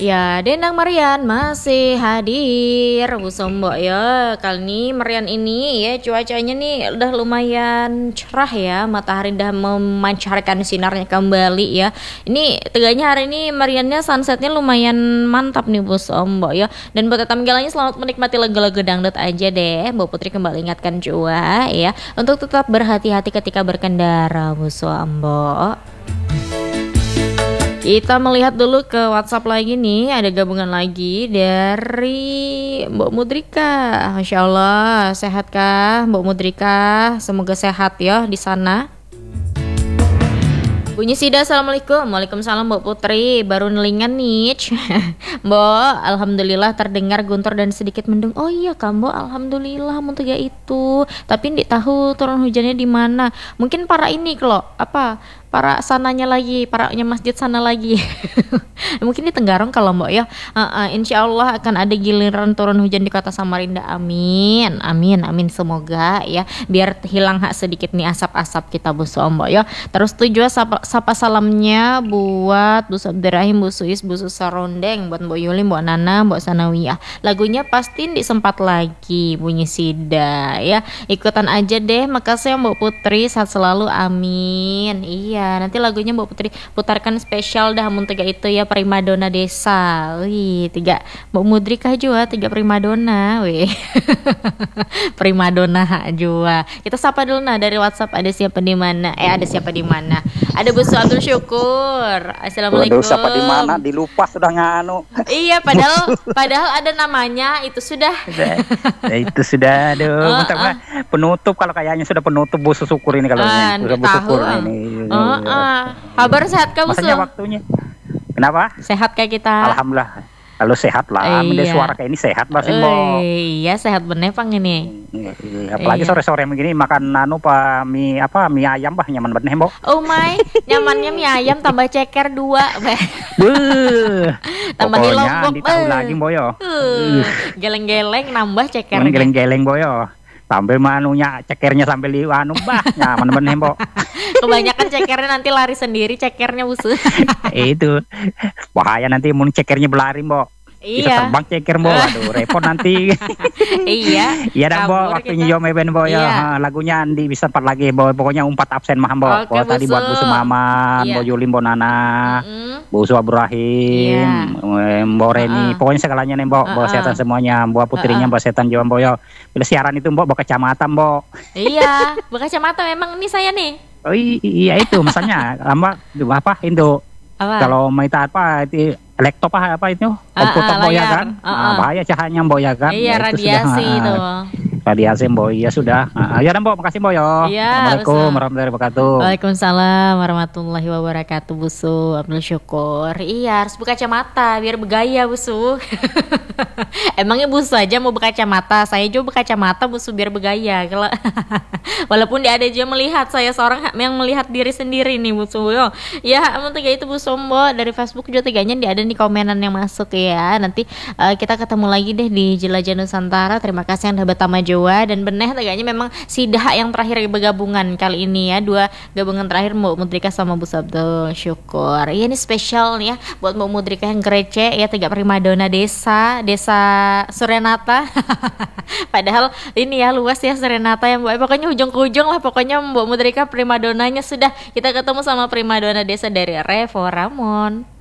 Ya, Dendang Marian masih hadir Bu Sombo ya. Kali ini Marian ini ya cuacanya nih udah lumayan cerah ya. Matahari udah memancarkan sinarnya kembali ya. Ini tegaknya hari ini Mariannya sunsetnya lumayan mantap nih Bu Sombo ya. Dan buat tamu galanya selamat menikmati lagu-lagu dangdut aja deh. Bu Putri kembali ingatkan juga ya untuk tetap berhati-hati ketika berkendara Bu Sombo. Kita melihat dulu ke WhatsApp lagi nih, ada gabungan lagi dari Mbak Mudrika. Masya Allah, sehatkah Mbak Mudrika? Semoga sehat ya di sana. Bunyi Sida, assalamualaikum. Waalaikumsalam Mbak Putri. Baru nelingan nih Mbak, alhamdulillah terdengar guntur dan sedikit mendung. Oh iya Kak Mbak, alhamdulillah muntega itu. Tapi nggak tahu turun hujannya di mana. Mungkin para ini kalau para sananya lagi, paranya masjid sana lagi. Mungkin di Tenggarong kalau Mbak ya. Insya Allah akan ada giliran turun hujan di kota Samarinda. Amin, amin, amin, semoga ya. Biar hilang hak sedikit nih asap-asap kita Bu Mbak ya. Terus tujuan sapa salamnya buat Bu Abdurrahim, Bu Suis, Bu Susarondeng, buat Mbak Yuli, Mbak Nana, Mbak Sanawiyah. Lagunya pasti disempat lagi bunyi Sida ya. Ikutan aja deh. Makasih ya Mbak Putri, sehat selalu, amin. Iya, nanti lagunya Mbak Putri putarkan spesial dah muntega itu ya, primadona desa. Wih, 3 Mbak Mudrika juga 3 primadona. Wih. Primadona juga. Kita sapa dulu nah dari WhatsApp, ada siapa di mana? Ada siapa di mana? Ada Bu Abdul Syukur. Assalamualaikum. Waduh, siapa di mana? Dilupa sudah nganu. Iya, padahal ada namanya, itu sudah. Itu sudah. Aduh, penutup kalau kayaknya sudah penutup Bu Syukur ini kalau ini. Bu Syukur ini. Kabar sehat Kak Bu? Masanya waktunya. Kenapa? Sehat kayak kita. Alhamdulillah. Lalu sehat lah. Iya. Suara kayak ini sehat Mbak Simbo. Iya, sehat bener Pang ini. Apalagi sore-sore begini makan mie ayam bah, nyaman bener Mbak. Oh my, nyamannya mie ayam tambah ceker 2. Tambah lombok lagi Mbak yo. Geleng-geleng nambah cekernya. Geleng-geleng Mbak yo. Sampai cekernya sampai bah, nyaman bener Mbak. Kebanyakan cekernya nanti lari sendiri cekernya busu. Itu bahaya nanti mau cekernya berlari Mbak. Bisa terbang ceker Mbak. Aduh repot nanti. Iya dah Mbak, waktunya Yom Eben Mbak ya. Lagunya Andi bisa 4 lagi Mbak. Pokoknya 4 absen mah Mbak. Tadi buat Bu Sumaman, Mbak Yuli, Mbak Nana, Bu Abdurrahim, Mbak Reni. Pokoknya segalanya nih Mbak. Mbak setan semuanya. Mbak Putrinya Mbak setan juga Mbak ya. Bila siaran itu Mbak kacamata Mbak. Iya, kacamata memang ini saya nih. Oh iya itu masanya apa itu kalau maita itu laptop apa itu komputer Mbak ya kan bahaya cahayanya Mbak ya kan. Iya, radiasi itu radiasi Mbak. Iya sudah. Ya Mbak, makasih Mbak ya. Assalamualaikum warahmatullahi wabarakatuh. Waalaikumsalam warahmatullahi wabarakatuh Busu Abdul Syukur. Iya, harus berkacamata biar bergaya Busu. Emangnya Busu aja mau berkacamata, saya juga berkacamata Busu biar bergaya. Kalau walaupun dia ada juga melihat, saya seorang yang melihat diri sendiri nih Busu. Ya, emang tiga itu Busu Mbak dari Facebook juga tiganya dia ada di komenan yang masuk ya. Nanti kita ketemu lagi deh di Jelajah Nusantara. Terima kasih yang udah bertama Jawa dan beneh tegaknya memang Sidah yang terakhir bergabungan kali ini ya. 2 gabungan terakhir Mbak Mudrika sama Bu Abdul Syukur. Iya ini spesial nih ya buat Mbak Mudrika yang gerece ya, 3 primadona desa Surenata. Padahal ini ya luas ya Surenata ya Mbak. Pokoknya ujung ke ujung lah pokoknya Mbak Mudrika primadonanya sudah. Kita ketemu sama primadona desa dari Revo Ramon.